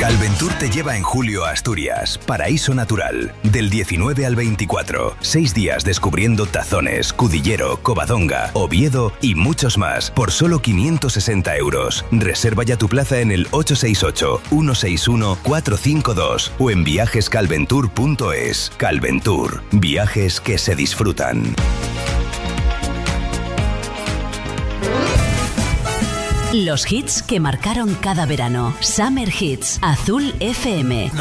Calventur te lleva en julio a Asturias, paraíso natural, del 19 al 24. 6 días descubriendo Tazones, Cudillero, Covadonga, Oviedo y muchos más por solo 560 euros. Reserva ya tu plaza en el 868-161-452 o en viajescalventur.es. Calventur, viajes que se disfrutan. Los hits que marcaron cada verano. Summer Hits, Azul FM.